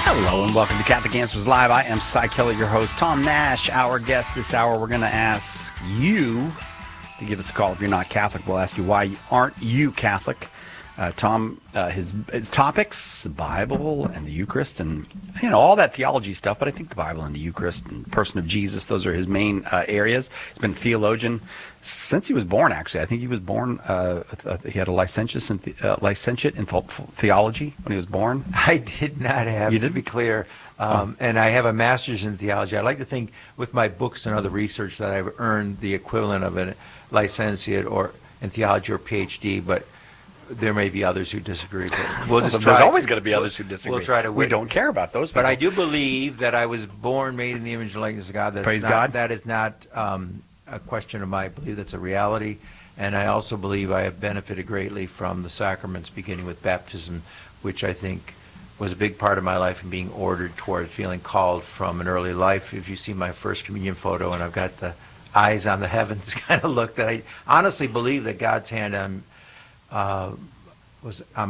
Hello and welcome to Catholic Answers Live. I am Cy Kelly, your host. Tom Nash, our guest this hour. We're going to ask you to give us a call if you're not Catholic. We'll ask you why aren't you Catholic. Tom, his topics, the Bible and the Eucharist and, all that theology stuff. But I think the Bible and the Eucharist and the person of Jesus, those are his main areas. He's been a theologian since he was born, actually. I think he was born, he had a licentiate in theology when he was born. I did not have, to be clear. And I have a master's in theology. I like to think with my books and other research that I've earned the equivalent of a licentiate or in theology or PhD, but there may be others who disagree. But we'll just There's always going to be others who disagree. We'll try to. We don't care about those people. But I do believe that I was born, made in the image and likeness of God. Praise God. That is not a question of my belief. That's a reality. And I also believe I have benefited greatly from the sacraments, beginning with baptism, which I think was a big part of my life and being ordered toward feeling called from an early life. If you see my first communion photo, and I've got the eyes on the heavens kind of look, that I honestly believe that God's hand was on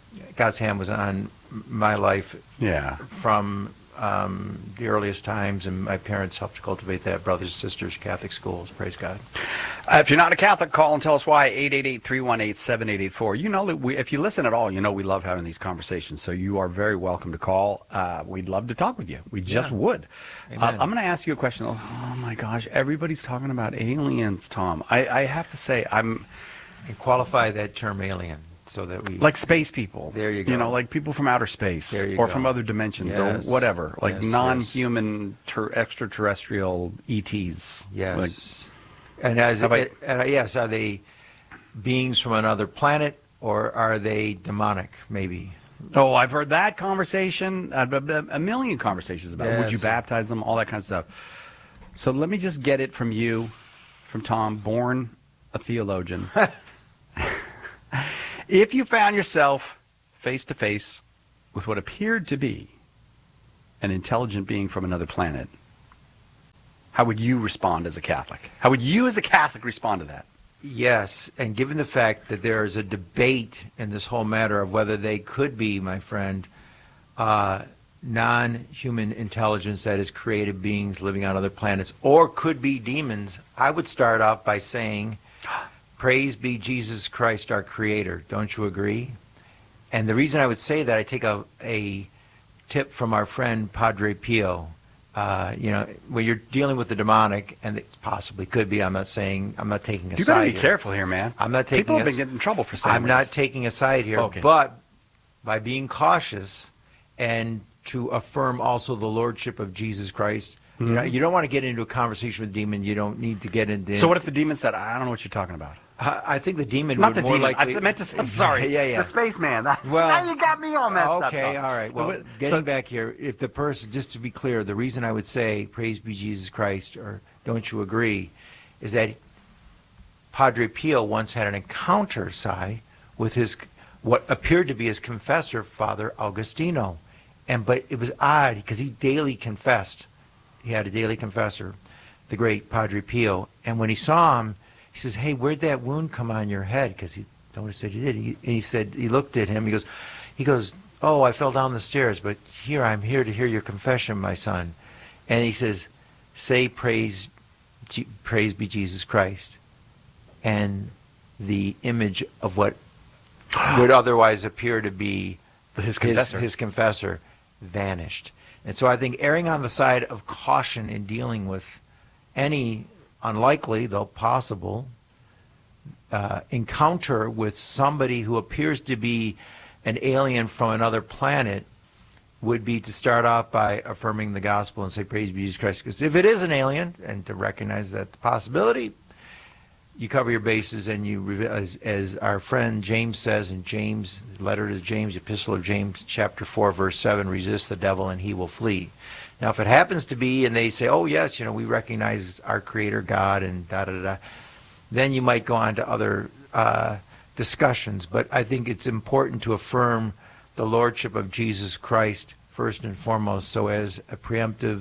my life. Yeah. From the earliest times, and my parents helped to cultivate that. Brothers and sisters, Catholic schools. Praise God. If you're not a Catholic, call and tell us why. 888-318-7884. If you listen at all, we love having these conversations. So you are very welcome to call. We'd love to talk with you. We just would. I'm going to ask you a question. Oh my gosh, everybody's talking about aliens, Tom. I have to say, and qualify that term alien. So that we like space people. There you go. Like people from outer space or from other dimensions or whatever, like non-human extraterrestrial ETs. Yes. And are they beings from another planet or are they demonic? Maybe. Oh, I've heard that conversation. A million conversations about would you baptize them, all that kind of stuff. So let me just get it from you, from Tom, born a theologian. If you found yourself face to face with what appeared to be an intelligent being from another planet, how would you respond as a Catholic? How would you as a Catholic respond to that? Yes, and given the fact that there is a debate in this whole matter of whether they could be, my friend, non-human intelligence that is created beings living on other planets, or could be demons, I would start off by saying, praise be Jesus Christ, our Creator. Don't you agree? And the reason I would say that, I take a tip from our friend Padre Pio. When you're dealing with the demonic, and it possibly could be, I'm not taking a side. You better be careful here, man. I'm not taking. People have been getting in trouble for saying I'm not taking a side here, but by being cautious and to affirm also the Lordship of Jesus Christ. Mm-hmm. You don't want to get into a conversation with a demon. You don't need to get into. So what if the demon said, "I don't know what you're talking about"? I think the demon Not would the more demon. likely. I meant to. I'm sorry. Yeah. The spaceman. Now you got me all messed up. Okay, all right. Well, getting back here, if the person, just to be clear, the reason I would say "Praise be Jesus Christ" or "Don't you agree," is that Padre Pio once had an encounter, with what appeared to be his confessor, Father Augustino, but it was odd because he daily confessed. He had a daily confessor, the great Padre Pio, and when he saw him, he says, "Hey, where'd that wound come on your head?" Because he noticed that he did. He said, he looked at him. He goes, "Oh, I fell down the stairs, but I'm here to hear your confession, my son." And he says, "Say praise be Jesus Christ," and the image of what would otherwise appear to be his confessor vanished. And so I think erring on the side of caution in dealing with any unlikely, though possible, encounter with somebody who appears to be an alien from another planet would be to start off by affirming the gospel and say, praise be Jesus Christ. Because if it is an alien, and to recognize that the possibility, you cover your bases and you, as our friend James says in James, letter to James, epistle of James, chapter 4, verse 7, resist the devil and he will flee. Now, if it happens to be, and they say, oh, yes, we recognize our Creator God and da-da-da-da, then you might go on to other discussions. But I think it's important to affirm the Lordship of Jesus Christ first and foremost, so as a preemptive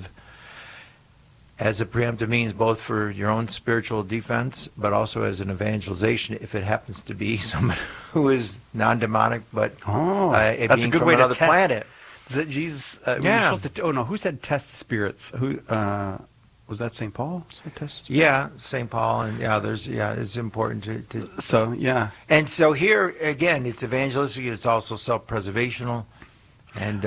means both for your own spiritual defense, but also as an evangelization if it happens to be someone who is non-demonic, but that's being a good from way another to test. planet. Is it Jesus? Yeah. You're supposed to, oh no, who said test the spirits? Who was that? St. Paul? Said test the spirits? Yeah, St. Paul and others. Yeah, it's important to. So yeah. And so here again, it's evangelistic. It's also self-preservational, and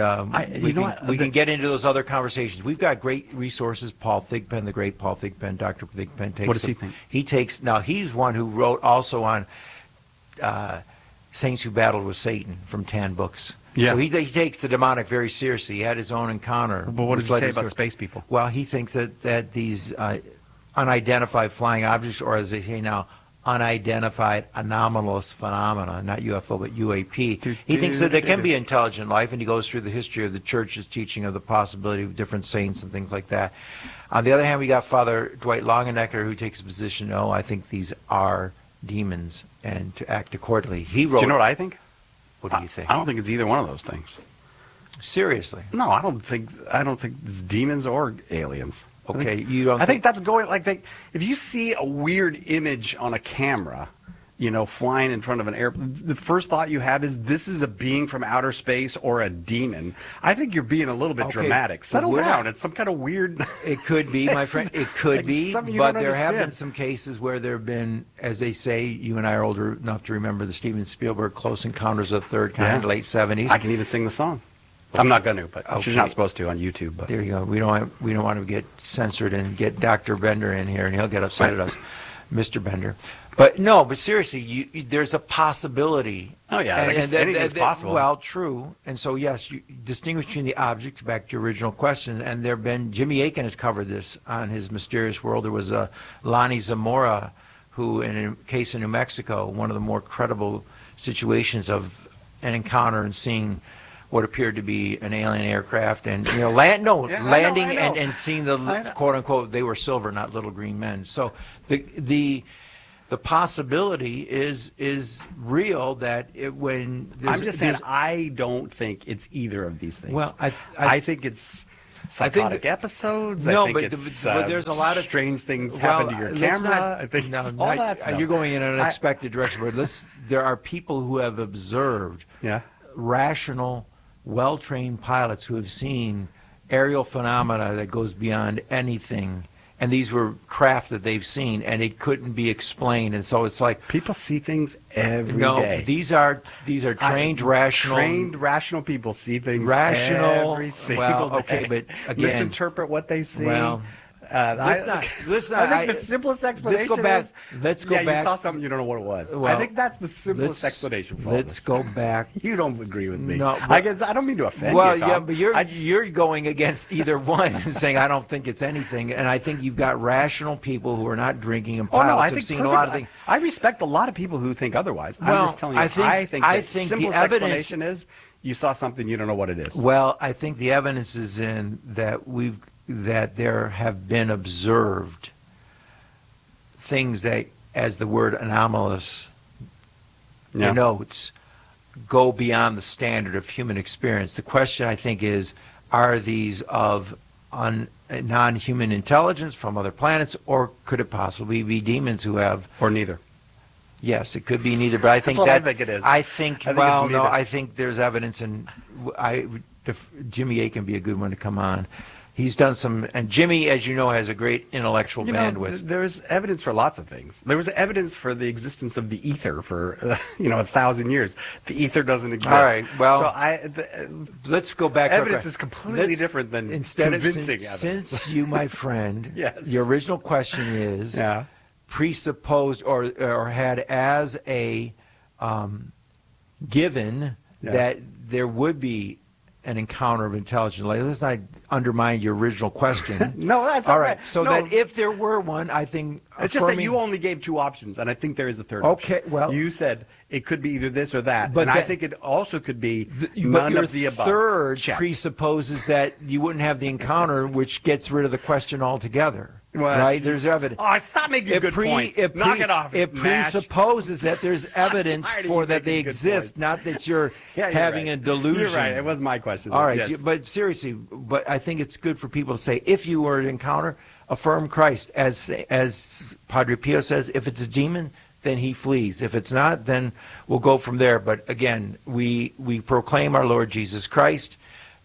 we can get into those other conversations. We've got great resources. Paul Thigpen, the great Paul Thigpen, Dr. Thigpen takes. What does he think? He takes now. He's one who wrote also on Saints Who Battled with Satan from 10 books. Yeah. So he takes the demonic very seriously. He had his own encounter. But what does he say about space people? Well, he thinks that these unidentified flying objects, or as they say now, unidentified anomalous phenomena, not UFO, but UAP. He thinks that there can be intelligent life, and he goes through the history of the church's teaching of the possibility of different saints and things like that. On the other hand, we got Father Dwight Longenecker, who takes a position, no, I think these are demons, and to act accordingly. He wrote. Do you know what I think? What do you think? I don't think it's either one of those things. Seriously? No, I don't think it's demons or aliens. Okay, you don't. I think that's going like if you see a weird image on a camera, flying in front of an airplane, the first thought you have is this is a being from outer space or a demon. I think you're being a little bit dramatic. Settle down. It's some kind of weird. It could be, my friend. It could be, but there have been understand. some cases where there have been, as they say, you and I are older enough to remember the Steven Spielberg Close Encounters of the Third Kind, late 70s. I can even sing the song. I'm not going to, but Okay. you're not supposed to on YouTube. But There you go. We don't want to get censored and get Dr. Bender in here, and he'll get upset at us, Mr. Bender. But no, but seriously, there's a possibility. Oh yeah, I guess anything's possible. Well, true. And so yes, you distinguish between the objects. Back to your original question, and there have been Jimmy Akin has covered this on his Mysterious World. There was Lonnie Zamora, who in a case in New Mexico, one of the more credible situations of an encounter and seeing what appeared to be an alien aircraft, and landing and seeing the quote unquote, they were silver, not little green men. So the possibility is real that I'm just saying I don't think it's either of these things. Well, I think it's psychotic episodes. No, I think but there's a lot of strange things happen to your camera. I think all that stuff. You're going in an unexpected direction. But there are people who have observed rational, well-trained pilots who have seen aerial phenomena that goes beyond anything, and these were craft that they've seen, and it couldn't be explained. And so it's like people see things every day. These are rational people see things every single day. Okay, but again, misinterpret what they see. Well, I think the simplest explanation is... Let's go back. You saw something, you don't know what it was. Well, I think that's the simplest explanation for all Let's this. go back. You don't agree with me. No, I don't mean to offend you, Tom. yeah, but you're going against either one and saying, I don't think it's anything. And I think you've got rational people who are not drinking, and pilots have seen a lot of things. I respect a lot of people who think otherwise. I'm just telling you, I think the simplest explanation is you saw something, you don't know what it is. Well, I think the evidence is in that there have been observed things that, as the word anomalous denotes, go beyond the standard of human experience. The question, I think, is, are these of non-human intelligence from other planets, or could it possibly be demons who have... Or neither. Yes, it could be neither, but I think I think it is. I think there's evidence, and Jimmy A can be a good one to come on. He's done some, and Jimmy, as you know, has a great intellectual bandwidth. There's evidence for lots of things. There was evidence for the existence of the ether for 1,000 years. The ether doesn't exist. All right, well, so let's go back. Evidence is completely different than convincing evidence. Since you, my friend, yes. Your original question is presupposed or had as a given that there would be an encounter of intelligent life. Let's not undermine your original question. No, that's all right. So that if there were one, I think it's just that you only gave two options, and I think there is a third. Okay, well, you said it could be either this or that, but I think it also could be none of the above. Third presupposes that you wouldn't have the encounter, which gets rid of the question altogether. Well, right? There's evidence. Oh, stop making good points. Knock it off. It presupposes that there's evidence for that they exist, not that you're having a delusion. You're right. It was my question. All right, yes. But seriously, but I think it's good for people to say, if you were to encounter, affirm Christ, as Padre Pio says. If it's a demon, then he flees. If it's not, then we'll go from there. But again, we proclaim our Lord Jesus Christ.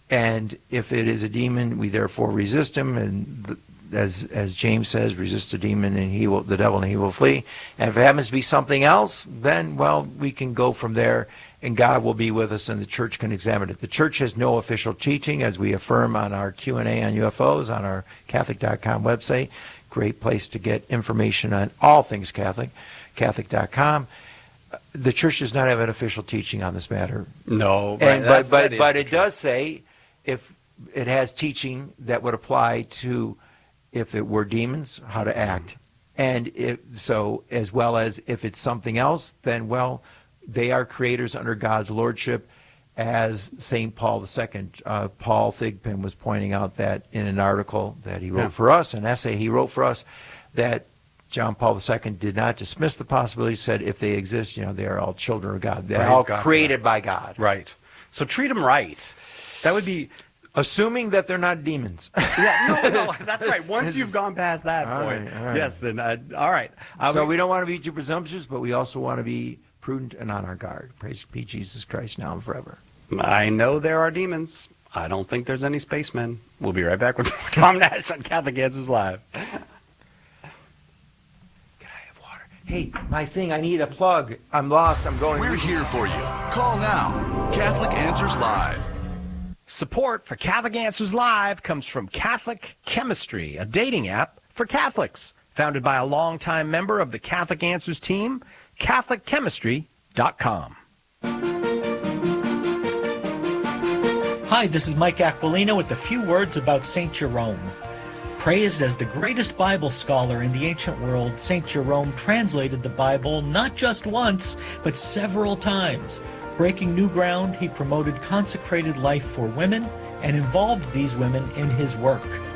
And if it is a demon, we therefore resist him. And as James says, resist a demon and the devil and he will flee. And if it happens to be something else, then, well, we can go from there and God will be with us and the church can examine it. The church has no official teaching, as we affirm on our Q&A on UFOs on our Catholic.com website. Great place to get information on all things Catholic, Catholic.com. The church does not have an official teaching on this matter. No, but it does say if it has teaching that would apply to if it were demons, how to act. And so as well as if it's something else, then, well, they are creators under God's lordship, as St. Paul II. Paul Thigpen was pointing out that in an article that he wrote for us, an essay he wrote for us, that John Paul II did not dismiss the possibility, said if they exist, they are all children of God. They're all created by God. Right. So treat them right. That would be... Assuming that they're not demons. No, that's right. Once you've gone past that point, all right. Yes, then, all right. So we don't want to be too presumptuous, but we also want to be prudent and on our guard. Praise be Jesus Christ now and forever. I know there are demons. I don't think there's any spacemen. We'll be right back with Tom Nash on Catholic Answers Live. Hey, my thing, I need a plug. I'm lost. I'm going. We're here for you. Call now. Catholic Answers Live. Support for Catholic Answers Live comes from Catholic Chemistry, a dating app for Catholics. Founded by a longtime member of the Catholic Answers team, CatholicChemistry.com. Hi, this is Mike Aquilino with a few words about St. Jerome. Praised as the greatest Bible scholar in the ancient world, St. Jerome translated the Bible not just once, but several times. Breaking new ground, he promoted consecrated life for women and involved these women in his work.